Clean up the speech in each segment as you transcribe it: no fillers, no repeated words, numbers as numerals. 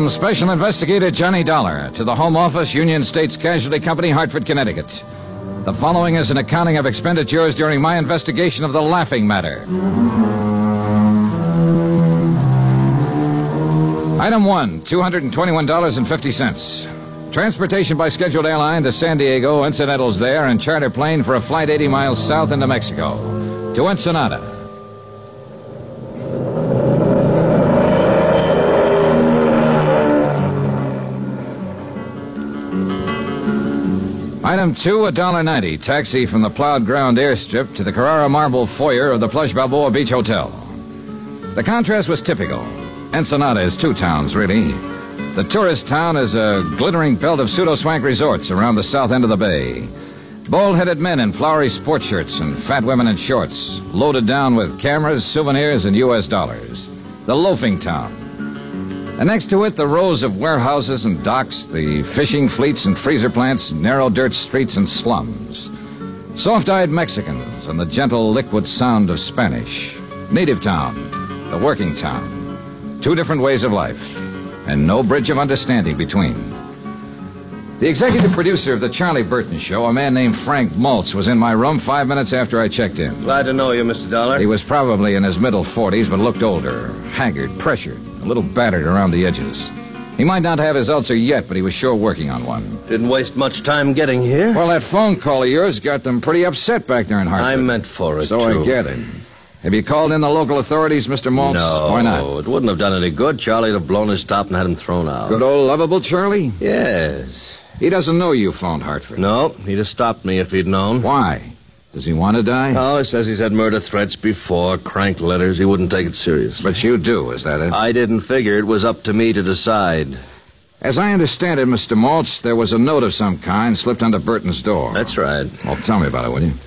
From Special Investigator Johnny Dollar to the Home Office, Union States Casualty Company, Hartford, Connecticut. The following is an accounting of expenditures during my investigation of the Laughing Matter. Item 1, $221.50. Transportation by scheduled airline to San Diego, incidentals there, and charter plane for a flight 80 miles south into Mexico. To Ensenada. Item 2, $1.90. Taxi from the plowed ground airstrip to the Carrara marble foyer of the plush Balboa Beach Hotel. The contrast was typical. Ensenada is two towns, really. The tourist town is a glittering belt of pseudo-swank resorts around the south end of the bay. Bald-headed men in flowery sports shirts and fat women in shorts, loaded down with cameras, souvenirs, and U.S. dollars. The loafing town. And next to it, the rows of warehouses and docks, the fishing fleets and freezer plants, narrow dirt streets and slums. Soft-eyed Mexicans and the gentle liquid sound of Spanish. Native town, the working town. Two different ways of life, and no bridge of understanding between. The executive producer of the Charlie Burton Show, a man named Frank Maltz, was in my room 5 minutes after I checked in. Glad to know you, Mr. Dollar. He was probably in his middle 40s, but looked older, haggard, pressured, a little battered around the edges. He might not have his ulcer yet, but he was sure working on one. Didn't waste much time getting here. Well, that phone call of yours got them pretty upset back there in Hartford. I meant for it, So too. I gathered. Have you called in the local authorities, Mr. Maltz? No. Why not? It wouldn't have done any good. Charlie'd have blown his top and had him thrown out. Good old lovable Charlie? Yes. He doesn't know you phoned Hartford. No, he'd have stopped me if he'd known. Why? Does he want to die? Oh, he says he's had murder threats before, crank letters. He wouldn't take it seriously. But you do, is that it? I didn't figure it was up to me to decide. As I understand it, Mr. Maltz, there was a note of some kind slipped under Burton's door. That's right. Well, tell me about it, will you?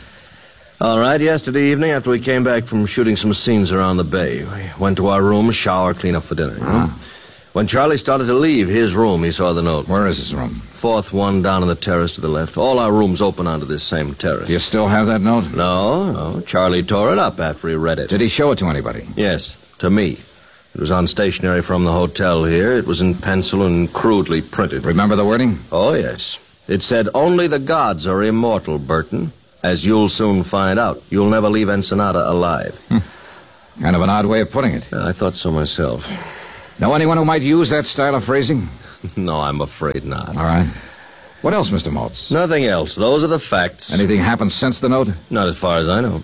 All right, yesterday evening, after we came back from shooting some scenes around the bay, we went to our room, shower, clean up for dinner. You know? When Charlie started to leave his room, he saw the note. Where is his room? Fourth one down on the terrace to the left. All our rooms open onto this same terrace. Do you still have that note? No. Charlie tore it up after he read it. Did he show it to anybody? Yes, to me. It was on stationery from the hotel here. It was in pencil and crudely printed. Remember the wording? Oh, yes. It said, "Only the gods are immortal, Burton. As you'll soon find out, you'll never leave Ensenada alive." Kind of an odd way of putting it. I thought so myself. Know anyone who might use that style of phrasing? No, I'm afraid not. All right. What else, Mr. Maltz? Nothing else. Those are the facts. Anything happened since the note? Not as far as I know.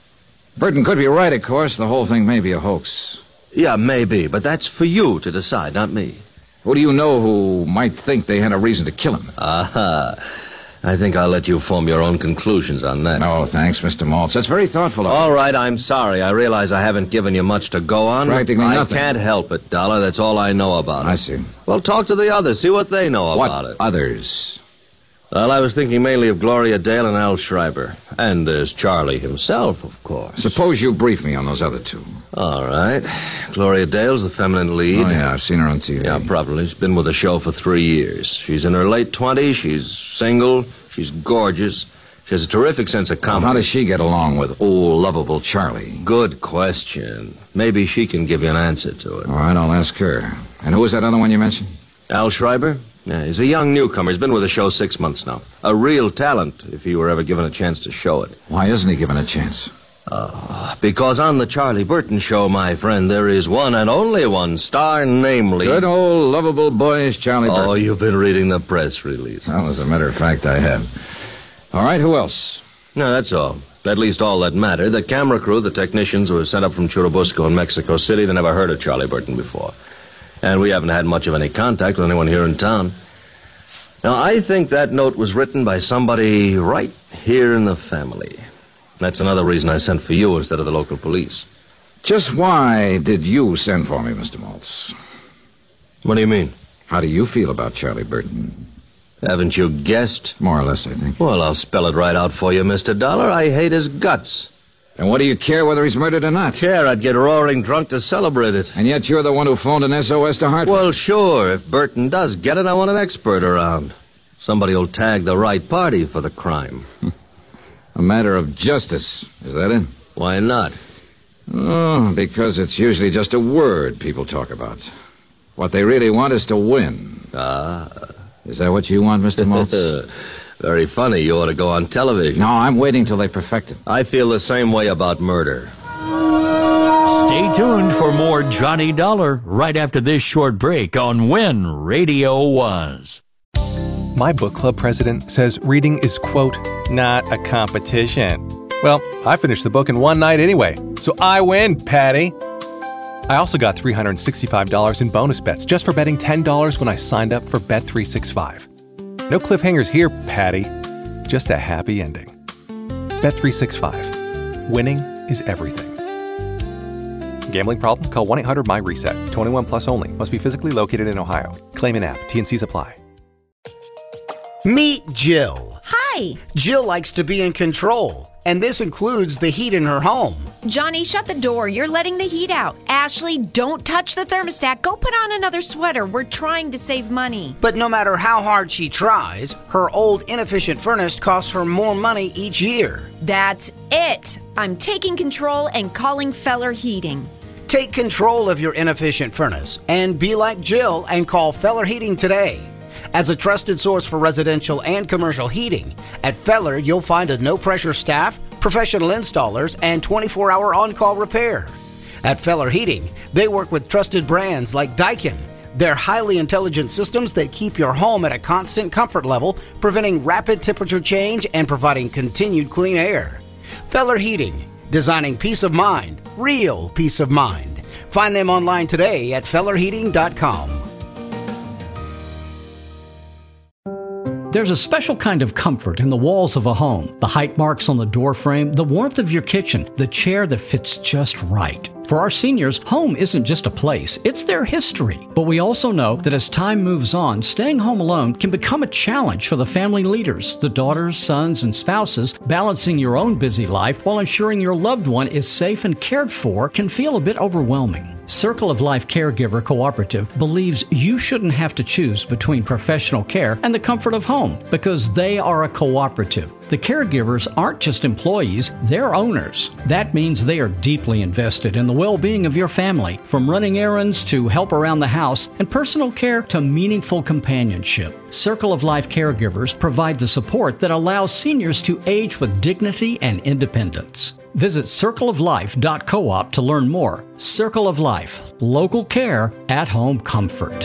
Burton could be right, of course. The whole thing may be a hoax. Yeah, maybe, but that's for you to decide, not me. Who do you know who might think they had a reason to kill him? Aha. I think I'll let you form your own conclusions on that. No, thanks, Mr. Maltz. That's very thoughtful of you. All right, I'm sorry. I realize I haven't given you much to go on. Practically nothing. I can't help it, Dollar. That's all I know about it. I see. Well, talk to the others. See what they know about it. What others? Well, I was thinking mainly of Gloria Dale and Al Schreiber. And there's Charlie himself, of course. Suppose you brief me on those other two. All right. Gloria Dale's the feminine lead. Oh, yeah, I've seen her on TV. Yeah, probably. She's been with the show for 3 years. She's in her late 20s. She's single. She's gorgeous. She has a terrific sense of comedy. How does she get along with old, lovable Charlie? Good question. Maybe she can give you an answer to it. All right, I'll ask her. And who was that other one you mentioned? Al Schreiber? Yeah, he's a young newcomer. He's been with the show 6 months now. A real talent, if he were ever given a chance to show it. Why isn't he given a chance? Because on the Charlie Burton Show, my friend, there is one and only one star, namely... Good old, lovable boyish Charlie Burton. Oh, you've been reading the press release. Well, as a matter of fact, I have. All right, who else? No, that's all. At least all that mattered. The camera crew, the technicians who were sent up from Churubusco in Mexico City, they never heard of Charlie Burton before. And we haven't had much of any contact with anyone here in town. Now, I think that note was written by somebody right here in the family. That's another reason I sent for you instead of the local police. Just why did you send for me, Mr. Maltz? What do you mean? How do you feel about Charlie Burton? Haven't you guessed? More or less, I think. Well, I'll spell it right out for you, Mr. Dollar. I hate his guts. And what do you care whether he's murdered or not? Care, I'd get roaring drunk to celebrate it. And yet you're the one who phoned an SOS to Hartford. Well, sure. If Burton does get it, I want an expert around. Somebody will tag the right party for the crime. A matter of justice. Is that it? Why not? Oh, because it's usually just a word people talk about. What they really want is to win. Is that what you want, Mr. Maltz? Very funny. You ought to go on television. No, I'm waiting till they perfect it. I feel the same way about murder. Stay tuned for more Johnny Dollar right after this short break on When Radio Was. My book club president says reading is, quote, not a competition. Well, I finished the book in one night anyway, so I win, Patty. I also got $365 in bonus bets just for betting $10 when I signed up for Bet365. No cliffhangers here, Patty. Just a happy ending. Bet365. Winning is everything. Gambling problem? Call 1-800-MY-RESET. 21 plus only. Must be physically located in Ohio. Claim in app. T&Cs apply. Meet Jill. Hi. Jill likes to be in control, and this includes the heat in her home. Johnny, shut the door. You're letting the heat out. Ashley, don't touch the thermostat. Go put on another sweater. We're trying to save money. But no matter how hard she tries, her old inefficient furnace costs her more money each year. That's it. I'm taking control and calling Feller Heating. Take control of your inefficient furnace and be like Jill and call Feller Heating today. As a trusted source for residential and commercial heating, at Feller you'll find a no-pressure staff, professional installers, and 24-hour on-call repair. At Feller Heating, they work with trusted brands like Daikin. They're highly intelligent systems that keep your home at a constant comfort level, preventing rapid temperature change and providing continued clean air. Feller Heating, designing peace of mind, real peace of mind. Find them online today at fellerheating.com. There's a special kind of comfort in the walls of a home, the height marks on the door frame, the warmth of your kitchen, the chair that fits just right. For our seniors, home isn't just a place, it's their history. But we also know that as time moves on, staying home alone can become a challenge for the family leaders, the daughters, sons, and spouses. Balancing your own busy life while ensuring your loved one is safe and cared for can feel a bit overwhelming. Circle of Life Caregiver Cooperative believes you shouldn't have to choose between professional care and the comfort of home because they are a cooperative. The caregivers aren't just employees, they're owners. That means they are deeply invested in the well-being of your family, from running errands to help around the house and personal care to meaningful companionship. Circle of Life Caregivers provide the support that allows seniors to age with dignity and independence. Visit circleoflife.coop to learn more. Circle of Life, local care, at-home comfort.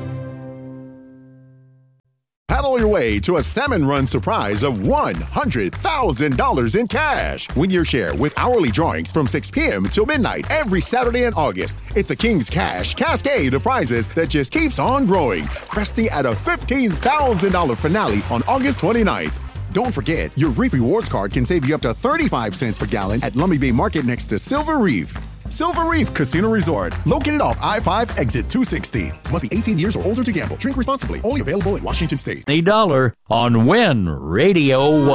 Paddle your way to a Salmon Run surprise of $100,000 in cash. Win your share with hourly drawings from 6 p.m. till midnight every Saturday in August. It's a King's Cash cascade of prizes that just keeps on growing, cresting at a $15,000 finale on August 29th. Don't forget, your Reef Rewards card can save you up to 35 cents per gallon at Lummi Bay Market next to Silver Reef. Silver Reef Casino Resort, located off I-5 exit 260. Must be 18 years or older to gamble. Drink responsibly. Only available in Washington State. $1 on When Radio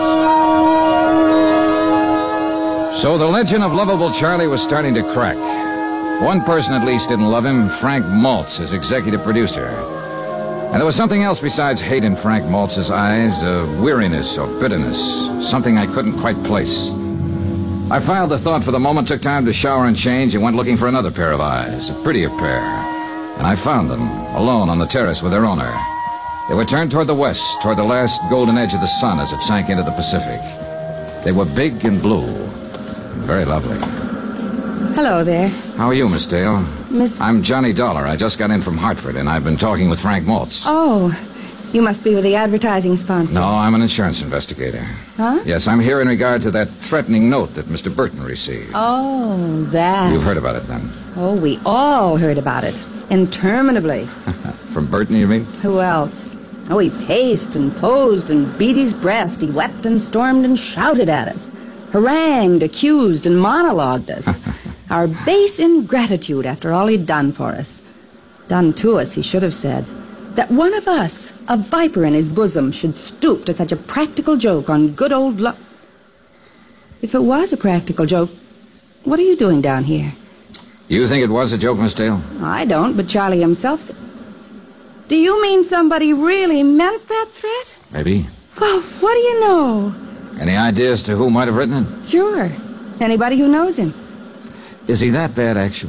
Was. So the legend of lovable Charlie was starting to crack. One person at least didn't love him, Frank Maltz, his executive producer. And there was something else besides hate in Frank Maltz's eyes, weariness or bitterness, something I couldn't quite place. I filed the thought for the moment, took time to shower and change, and went looking for another pair of eyes, a prettier pair. And I found them, alone on the terrace with their owner. They were turned toward the west, toward the last golden edge of the sun as it sank into the Pacific. They were big and blue, and very lovely. Hello there. How are you, Miss Dale? Miss... I'm Johnny Dollar. I just got in from Hartford, and I've been talking with Frank Maltz. Oh, you must be with the advertising sponsor. No, I'm an insurance investigator. Huh? Yes, I'm here in regard to that threatening note that Mr. Burton received. Oh, that. You've heard about it, then? Oh, we all heard about it. Interminably. From Burton, you mean? Who else? Oh, he paced and posed and beat his breast. He wept and stormed and shouted at us. Harangued, accused, and monologued us. Our base ingratitude after all he'd done for us. Done to us, he should have said. That one of us, a viper in his bosom, should stoop to such a practical joke on good old luck. If it was a practical joke, what are you doing down here? You think it was a joke, Miss Dale? I don't, but Charlie himself said... Do you mean somebody really meant that threat? Maybe. Well, what do you know? Any idea as to who might have written it? Sure. Anybody who knows him. Is he that bad, actually?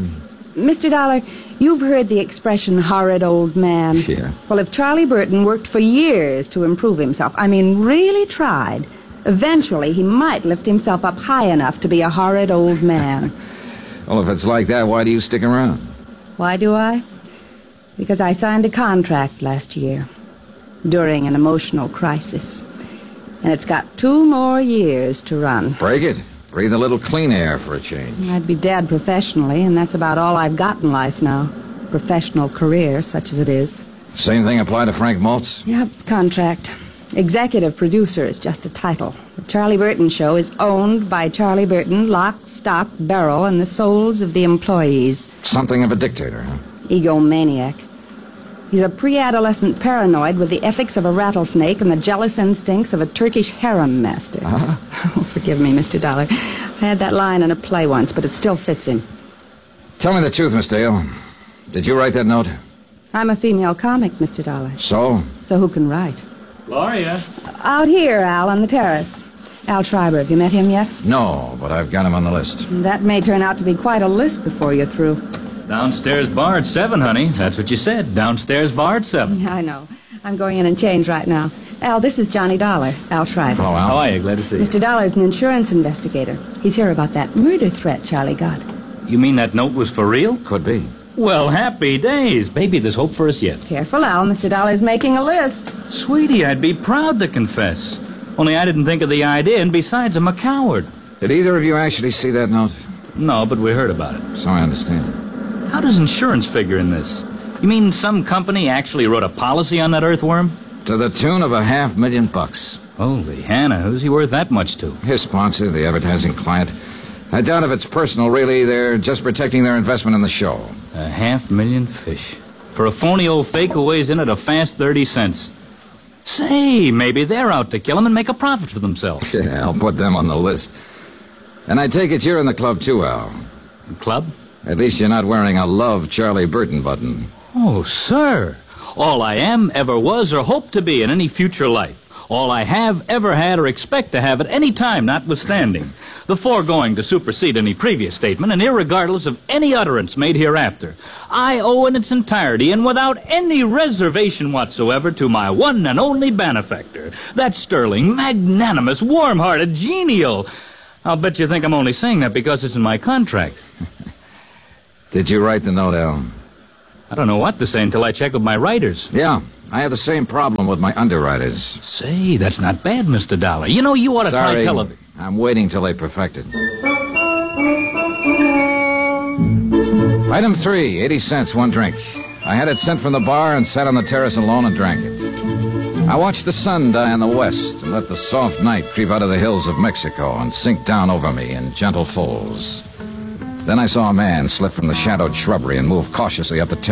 Mr. Dollar, you've heard the expression horrid old man. Yeah. Well, if Charlie Burton worked for years to improve himself, really tried, eventually he might lift himself up high enough to be a horrid old man. Well, if it's like that, why do you stick around? Why do I? Because I signed a contract last year during an emotional crisis. And it's got 2 more years to run. Break it. Breathe a little clean air for a change. I'd be dead professionally, and that's about all I've got in life now. Professional career, such as it is. Same thing apply to Frank Maltz? Yep, contract. Executive producer is just a title. The Charlie Burton Show is owned by Charlie Burton, lock, stock, barrel, and the souls of the employees. Something of a dictator, huh? Egomaniac. He's a pre-adolescent paranoid with the ethics of a rattlesnake and the jealous instincts of a Turkish harem master. Oh, forgive me, Mr. Dollar. I had that line in a play once, but it still fits him. Tell me the truth, Miss Dale. Did you write that note? I'm a female comic, Mr. Dollar. So? So who can write? Gloria. Out here, Al, on the terrace. Al Schreiber, have you met him yet? No, but I've got him on the list. That may turn out to be quite a list before you're through. Downstairs bar at 7, honey. That's what you said. Downstairs bar at 7. Yeah, I know. I'm going in and change right now. Al, this is Johnny Dollar, Al Schreiber. Hello, Al. How are you? Glad to see you. Mr. Dollar's an insurance investigator. He's here about that murder threat Charlie got. You mean that note was for real? Could be. Well, happy days. Baby, there's hope for us yet. Careful, Al. Mr. Dollar's making a list. Sweetie, I'd be proud to confess. Only I didn't think of the idea, and besides, I'm a coward. Did either of you actually see that note? No, but we heard about it. So I understand. How does insurance figure in this? You mean some company actually wrote a policy on that earthworm? To the tune of $500,000. Holy Hannah, who's he worth that much to? His sponsor, the advertising client. I doubt if it's personal, really. They're just protecting their investment in the show. 500,000 fish. For a phony old fake who weighs in at a fast 30 cents. Say, maybe they're out to kill him and make a profit for themselves. Yeah, I'll put them on the list. And I take it you're in the club too, Al. Club? At least you're not wearing a Love Charlie Burton button. Oh, sir. All I am, ever was, or hope to be in any future life. All I have, ever had, or expect to have at any time notwithstanding. The foregoing to supersede any previous statement, and irregardless of any utterance made hereafter. I owe in its entirety, and without any reservation whatsoever, to my one and only benefactor. That sterling, magnanimous, warm-hearted, genial. I'll bet you think I'm only saying that because it's in my contract. Did you write the note, Al? I don't know what to say until I check with my writers. Yeah, I have the same problem with my underwriters. Say, that's not bad, Mr. Dollar. You know, you ought to try television. I'm waiting till they perfect it. Item 3, 80 cents, 1 drink. I had it sent from the bar and sat on the terrace alone and drank it. I watched the sun die in the west and let the soft night creep out of the hills of Mexico and sink down over me in gentle folds. Then I saw a man slip from the shadowed shrubbery and move cautiously up the terrace.